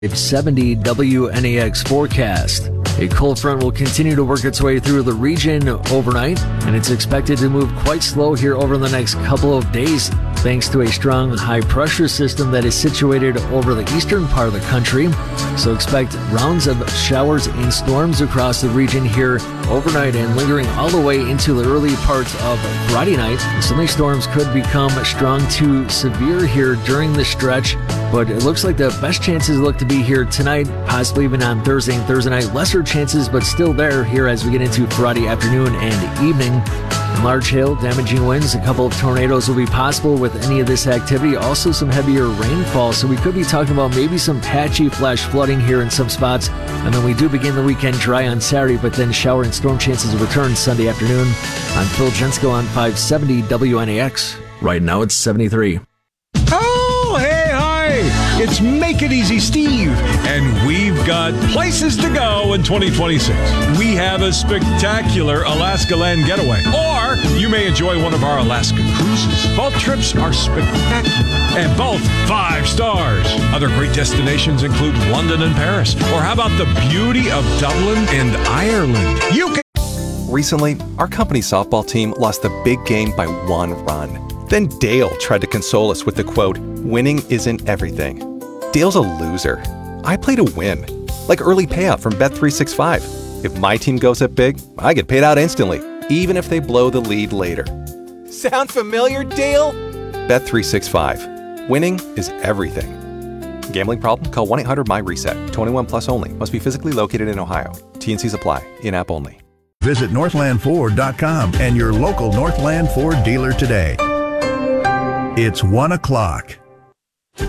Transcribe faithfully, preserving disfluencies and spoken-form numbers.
seventy W N A X forecast. A cold front will continue to work its way through the region overnight, and it's expected to move quite slow here over the next couple of days, thanks to a strong high-pressure system that is situated over the eastern part of the country. So expect rounds of showers and storms across the region here overnight and lingering all the way into the early parts of Friday night. Some of these storms could become strong to severe here during the stretch, but it looks like the best chances look to be here tonight, possibly even on Thursday and Thursday night. Lesser chances, but still there here as we get into Friday afternoon and evening. And large hail, damaging winds, a couple of tornadoes will be possible with any of this activity. Also some heavier rainfall, so we could be talking about maybe some patchy flash flooding here in some spots. And then we do begin the weekend dry on Saturday, but then shower and storm chances return Sunday afternoon. I'm Phil Jensko on five seventy W N A X. Right now it's seventy-three. Oh, hey, hi! It's Make It Easy Steve, and we've got places to go in twenty twenty-six. We have a spectacular Alaska land getaway, or you may enjoy one of our Alaska cruises. Both trips are spectacular, and both five stars. Other great destinations include London and Paris, or how about the beauty of Dublin and Ireland? You can... Recently, our company softball team lost the big game by one run. Then Dale tried to console us with the quote, "Winning isn't everything." Dale's a loser. I play to win. Like early payout from Bet three sixty-five. If my team goes up big, I get paid out instantly, even if they blow the lead later. Sound familiar, Dale? Bet three sixty-five. Winning is everything. Gambling problem? Call one eight hundred M Y reset. twenty-one plus only. Must be physically located in Ohio. T and Cs apply. In-app only. Visit northland ford dot com and your local Northland Ford dealer today. It's one o'clock.